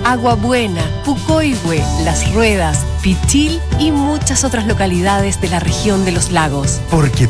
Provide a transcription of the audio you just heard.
Agua Buena, Pucoihue, Las Ruedas, Pichil y muchas otras localidades de la región de los lagos. Porque